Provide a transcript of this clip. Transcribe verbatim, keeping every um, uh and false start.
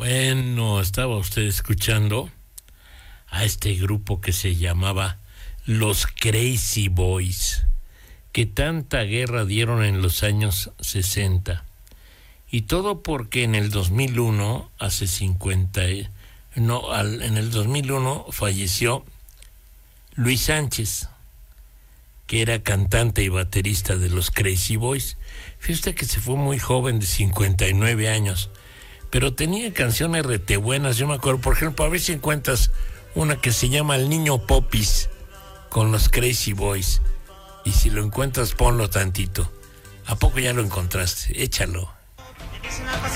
Bueno, estaba usted escuchando a este grupo que se llamaba Los Crazy Boys, que tanta guerra dieron en los años sesenta. Y todo porque en el dos mil uno, hace cincuenta, no, al, en el dos mil uno falleció Luis Sánchez, que era cantante y baterista de los Crazy Boys. Fíjate que se fue muy joven, de cincuenta y nueve años, pero tenía canciones rete buenas. Yo me acuerdo, por ejemplo, a ver si encuentras una que se llama El Niño Popis con los Crazy Boys, y si lo encuentras ponlo tantito. ¿A poco ya lo encontraste? Échalo. Es una cosa